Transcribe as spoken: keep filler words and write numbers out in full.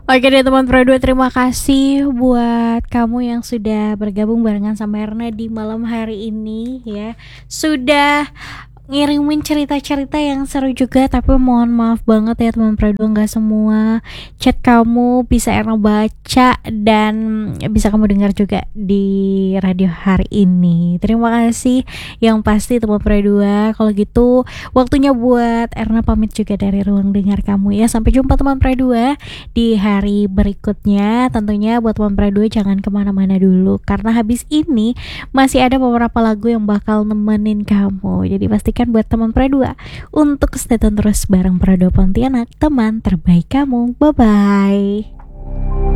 Oke deh teman Pro dua, terima kasih buat kamu yang sudah bergabung barengan sama Erna di malam hari ini ya. Sudah ngirimin cerita-cerita yang seru juga, tapi mohon maaf banget ya teman Prado, nggak semua chat kamu bisa Erna baca dan bisa kamu dengar juga di radio hari ini. Terima kasih yang pasti teman Prado. Kalau gitu waktunya buat Erna pamit juga dari ruang dengar kamu ya. Sampai jumpa teman Prado di hari berikutnya. Tentunya buat teman Prado jangan kemana-mana dulu, karena habis ini masih ada beberapa lagu yang bakal nemenin kamu. Jadi pastikan buat teman Pradua untuk stay tune terus bareng Prado Pontianak, teman terbaik kamu. Bye bye.